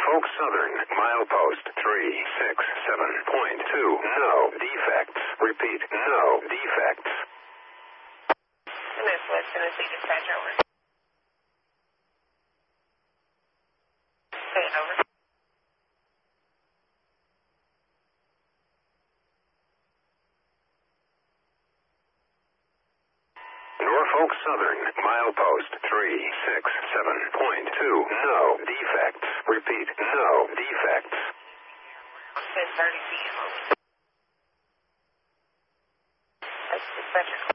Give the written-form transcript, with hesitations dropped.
Norfolk Southern, milepost 367.2. No defects. Repeat, no defects. West Tennessee dispatch, over. Say it over. Norfolk Southern, milepost 367.2. No defects. Repeat, no defects. 10:30 p.m. That's dispatcher.